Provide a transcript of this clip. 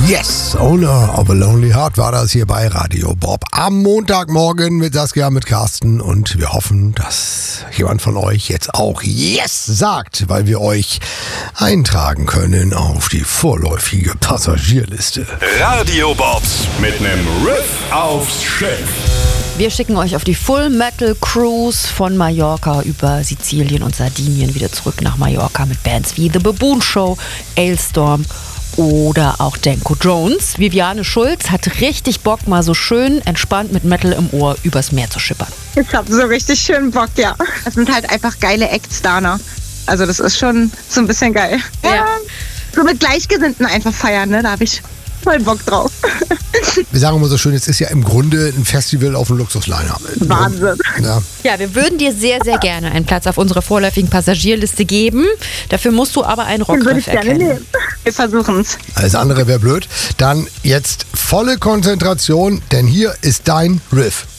Yes, Owner of a Lonely Heart war das hier bei Radio Bob. Am Montagmorgen mit Saskia, mit Carsten und wir hoffen, dass jemand von euch jetzt auch Yes sagt, weil wir euch eintragen können auf die vorläufige Passagierliste. Radio Bobs mit nem Riff aufs Schiff. Wir schicken euch auf die Full Metal Cruise von Mallorca über Sizilien und Sardinien wieder zurück nach Mallorca mit Bands wie The Baboon Show, Ailstorm oder auch Danko Jones. Viviane Schulz hat richtig Bock, mal so schön entspannt mit Metal im Ohr übers Meer zu schippern. Ich hab so richtig schön Bock, ja. Das sind halt einfach geile Acts da, ne? Also das ist schon so ein bisschen geil. Ja. So mit Gleichgesinnten einfach feiern, ne? Da hab ich voll Bock drauf. Wir sagen immer so schön, es ist ja im Grunde ein Festival auf dem Luxusliner. Wahnsinn. Ja, wir würden dir sehr, sehr gerne einen Platz auf unserer vorläufigen Passagierliste geben. Dafür musst du aber einen Den würde ich Rockriff gerne erkennen. nehmen. Wir versuchen's. Alles andere wäre blöd. Dann jetzt volle Konzentration, denn hier ist dein Riff.